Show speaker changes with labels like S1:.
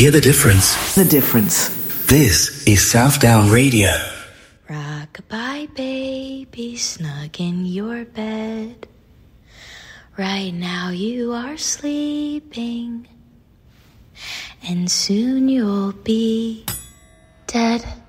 S1: Hear the difference.
S2: The difference.
S1: This is Southdown Radio.
S3: Rock-a-bye, baby, snug in your bed. Right now you are sleeping, and soon you'll be dead.